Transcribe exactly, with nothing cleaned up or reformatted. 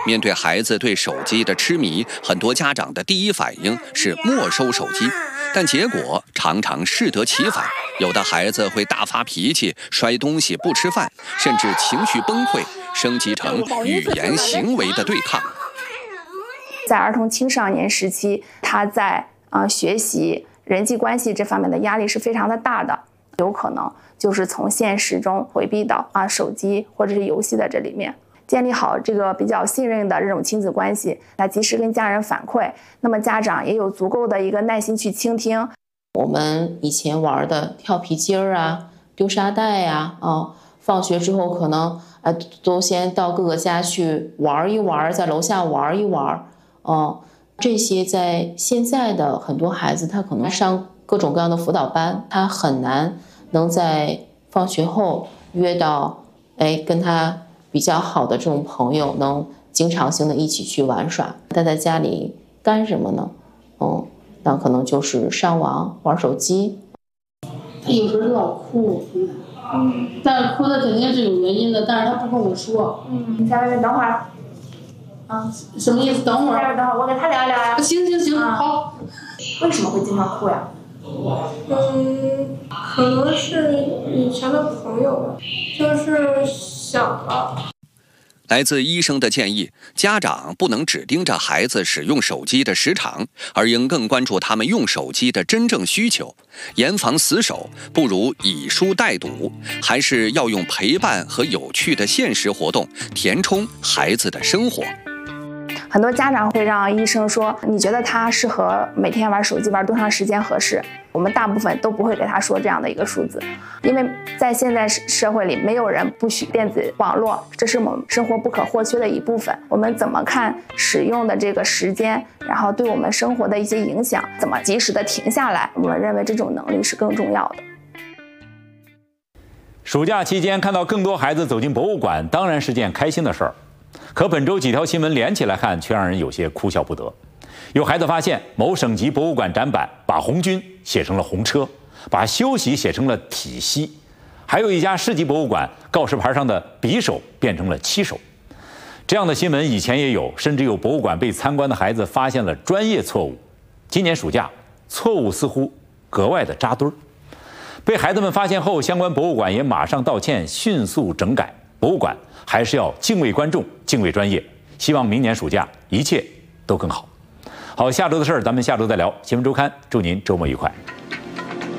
面对孩子对手机的痴迷，很多家长的第一反应是没收手机，但结果常常适得其反。有的孩子会大发脾气，摔东西、不吃饭，甚至情绪崩溃，升级成语言行为的对抗。 在儿童青少年时期，他在呃学习、人际关系这方面的压力是非常的大的，有可能就是从现实中回避到啊手机或者是游戏的这里面。建立好这个比较信任的这种亲子关系，来及时跟家人反馈，那么家长也有足够的一个耐心去倾听。 我们以前玩的跳皮筋儿啊、丢沙袋呀、啊，啊，放学之后可能啊都先到各个家去玩一玩，在楼下玩一玩，哦、啊，这些在现在的很多孩子，他可能上各种各样的辅导班，他很难能在放学后约到，哎，跟他比较好的这种朋友能经常性的一起去玩耍。他在家里干什么呢？嗯，那可能就是上网玩手机。 他有时候老哭，嗯，但是哭的肯定是有原因的，但是他不跟我说。 嗯，你在外面等会儿。 啊，什么意思？等会儿。 等会儿，我跟他聊一聊呀。 行行行， 啊、 好。 为什么会经常哭呀？ 嗯，可能是以前的朋友吧，就是想了。 来自医生的建议，家长不能只盯着孩子使用手机的时长，而应更关注他们用手机的真正需求。严防死守，不如以书代读，还是要用陪伴和有趣的现实活动填充孩子的生活。 很多家长会让医生说，你觉得他适合每天玩手机玩多长时间合适？我们大部分都不会给他说这样的一个数字，因为在现在社会里，没有人不许电子网络，这是我们生活不可或缺的一部分。我们怎么看使用的这个时间，然后对我们生活的一些影响，怎么及时的停下来，我们认为这种能力是更重要的。 暑假期间看到更多孩子走进博物馆，当然是件开心的事儿。可本周几条新闻连起来看，却让人有些哭笑不得。有孩子发现某省级博物馆展板把红军写成了红车，把休息写成了体息；还有一家市级博物馆告示牌上的匕首变成了七手。这样的新闻以前也有，甚至有博物馆被参观的孩子发现了专业错误。今年暑假，错误似乎格外的扎堆儿。被孩子们发现后，相关博物馆也马上道歉，迅速整改。博物馆还是要敬畏观众，敬畏专业。希望明年暑假一切都更好。好，下周的事儿咱们下周再聊。新闻周刊，祝您周末愉快。